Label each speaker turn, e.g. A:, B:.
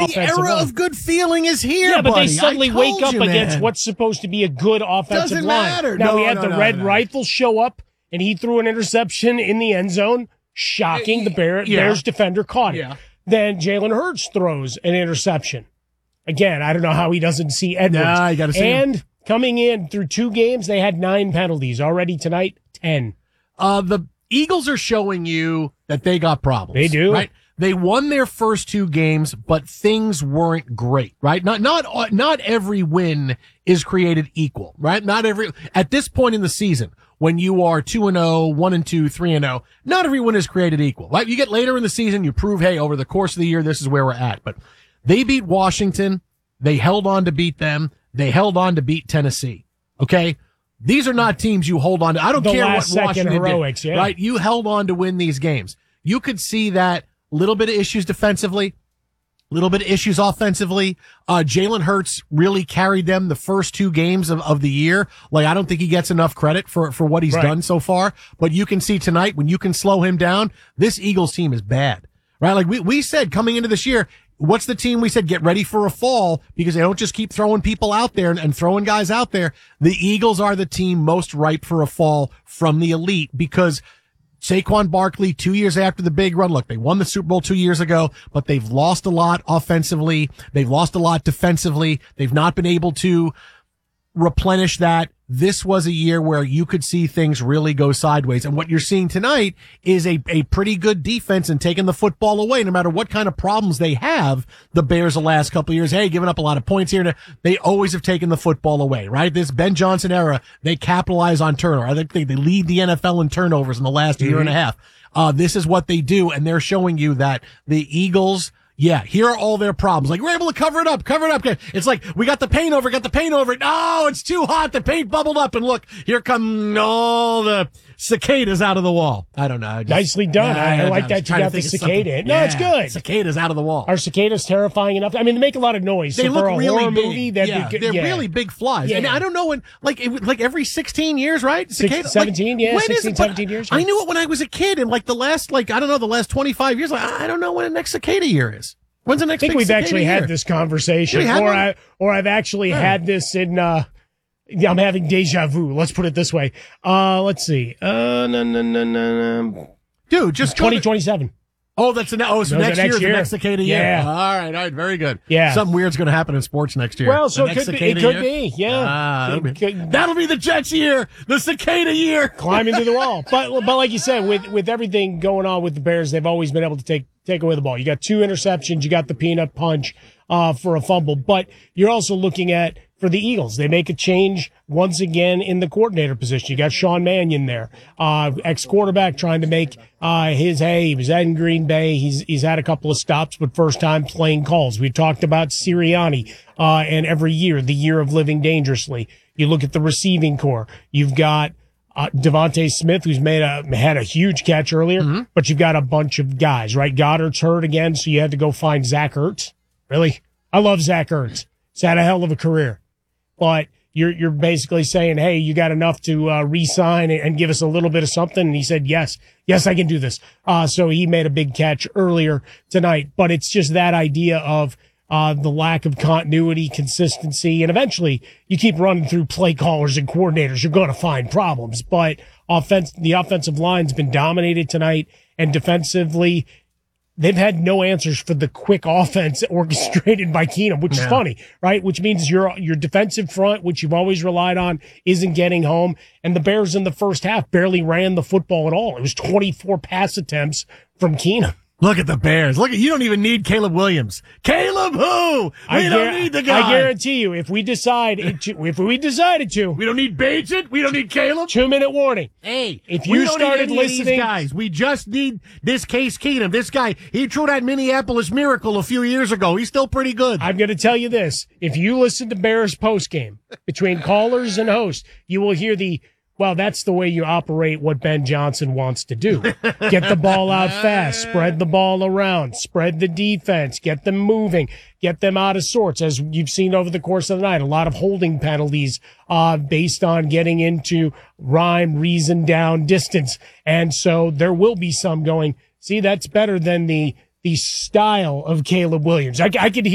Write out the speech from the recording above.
A: offensive
B: era
A: line.
B: of good feeling is here,
A: Yeah, but
B: buddy.
A: they suddenly wake up against what's supposed to be a good offensive
B: Doesn't
A: line.
B: matter.
A: Now,
B: No,
A: we had
B: no,
A: the
B: no,
A: Red
B: no.
A: Rifle show up, and he threw an interception in the end zone. Shocking. The Bears defender caught it.
B: Yeah.
A: Then Jalen Hurts throws an interception. Again, I don't know how he doesn't see Edwards.
B: Nah, you gotta see him.
A: And coming in through 2 games, they had 9 penalties. Already tonight, 10.
B: The Eagles are showing you that they got problems.
A: They do.
B: Right? They won their first 2 games, but things weren't great, right? Not every win is created equal, right? At this point in the season, when you are 2-0, 1-2, 3-0, not every win is created equal, right? You get later in the season, you prove, hey, over the course of the year, this is where we're at. But they beat Washington. They held on to beat them. They held on to beat Tennessee. Okay? These are not teams you hold on to. I don't care what Washington
A: heroics,
B: did, right? You held on to win these games. You could see that little bit of issues defensively, little bit of issues offensively. Jalen Hurts really carried them the first 2 games of the year. Like, I don't think he gets enough credit for what he's done so far. But you can see tonight, when you can slow him down, this Eagles team is bad, right? Like we said coming into this year, what's the team we said get ready for a fall because they don't just keep throwing people out there and throwing guys out there. The Eagles are the team most ripe for a fall from the elite because Saquon Barkley, 2 years after the big run. Look, they won the Super Bowl 2 years ago, but they've lost a lot offensively. They've lost a lot defensively. They've not been able to replenish that. This was a year where you could see things really go sideways. And what you're seeing tonight is a pretty good defense and taking the football away, no matter what kind of problems they have. The Bears the last couple of years, hey, giving up a lot of points here. They always have taken the football away, right? This Ben Johnson era, they capitalize on turnover. I think they lead the NFL in turnovers in the last year and a half. This is what they do. And they're showing you that the Eagles, yeah, here are all their problems. Like, we're able to cover it up. It's like, we got the paint over it. No, it's too hot. The paint bubbled up. And look, here come all the cicadas out of the wall. I don't know.
A: Nicely done. I like that you got the cicada in. No, it's good.
B: Cicadas out of the wall.
A: Are cicadas terrifying enough? I mean, they make a lot of noise.
B: They
A: so
B: look
A: for a
B: really
A: horror
B: big.
A: movie, that'd be good.
B: They're really big flies.
A: Yeah.
B: And I don't know when, like every 16 years, right? Cicadas,
A: 17,
B: when
A: 16, 17 years.
B: I knew it when I was a kid. And the last 25 years, I don't know when the next cicada year is. When's the next?
A: I think we've actually had this conversation, or I've actually had this in. I'm having deja vu. Let's put it this way. Let's see.
B: Dude, just
A: 2027.
B: Oh, so next year is the next cicada year.
A: Yeah.
B: All right, very good.
A: Yeah.
B: Something weird's going to happen in sports next year.
A: Well, so it could be. Yeah.
B: That'll be the Jets year, the cicada year.
A: Climbing through the wall. But like you said, with everything going on with the Bears, they've always been able to take away the ball. You got 2 interceptions. You got the peanut punch for a fumble. But you're also looking at, for the Eagles, they make a change once again in the coordinator position. You got Sean Mannion there, ex-quarterback trying to make his hay. He was in Green Bay. He's had a couple of stops, but first time playing calls. We talked about Sirianni, and every year, the year of living dangerously. You look at the receiving core. You've got Devontae Smith, who's had a huge catch earlier, but you've got a bunch of guys, right? Goddard's hurt again, so you had to go find Zach Ertz. Really? I love Zach Ertz. He's had a hell of a career. But you're basically saying, hey, you got enough to re-sign and give us a little bit of something. And he said, yes, I can do this. So he made a big catch earlier tonight. But it's just that idea of the lack of continuity, consistency, and eventually you keep running through play callers and coordinators. You're going to find problems. But the offensive line's been dominated tonight, and defensively, they've had no answers for the quick offense orchestrated by Keenum, which is funny, right? Which means your defensive front, which you've always relied on, isn't getting home. And the Bears in the first half barely ran the football at all. It was 24 pass attempts from Keenum.
B: Look at the Bears. You don't even need Caleb Williams. Caleb who? We don't need the guy.
A: I guarantee you, if we decided to, we
B: don't need Bagent. We don't need Caleb.
A: 2-minute warning.
B: Hey,
A: if you started listening,
B: guys, we just need this Case Keenum. This guy, he threw that Minneapolis Miracle a few years ago. He's still pretty good.
A: I'm going to tell you this. If you listen to Bears postgame between callers and hosts, you will hear well, that's the way you operate what Ben Johnson wants to do. Get the ball out fast, spread the ball around, spread the defense, get them moving, get them out of sorts. As you've seen over the course of the night, a lot of holding penalties based on getting into rhyme, reason, down, distance. And so there will be some going, see, that's better than the style of Caleb Williams. I could hear